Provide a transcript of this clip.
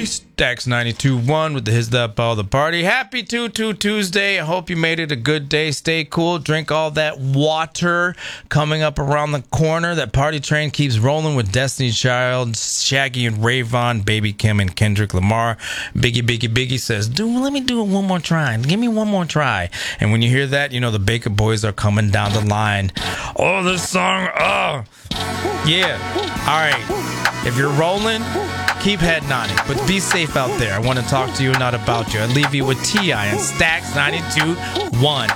Party. Stacks 92.1 with the His That Ball the Party. Happy 2-2 Tuesday. I hope you made it a good day. Stay cool. Drink all that water. Coming up around the corner, that party train keeps rolling with Destiny's Child, Shaggy and Rayvon, Baby Kim and Kendrick Lamar. Biggie says, let me do it one more try. Give me one more try. And when you hear that, you know the Baker Boys are coming down the line. Oh, this song, yeah. All right. If you're rolling, keep heading on it, but be safe out there. I want to talk to you, not about you. I leave you with T.I. and Stacks 92.1.